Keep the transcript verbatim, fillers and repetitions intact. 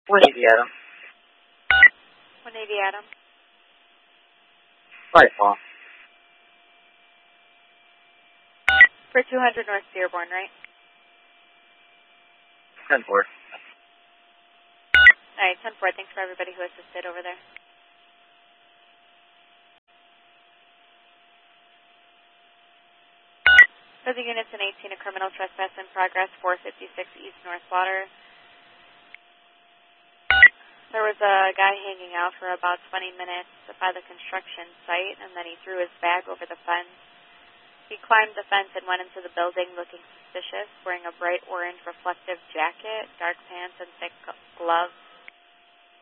one eighty Adam. one eighty Adam. Nightfall. For two hundred North Dearborn, right? ten four. All right, ten four. Thanks for everybody who assisted over there. For the units in eighteen, a criminal trespass in progress, four fifty-six East North Water. There was a guy hanging out for about twenty minutes by the construction site, and then he threw his bag over the fence. He climbed the fence and went into the building looking suspicious, wearing a bright orange reflective jacket, dark pants, and thick gloves.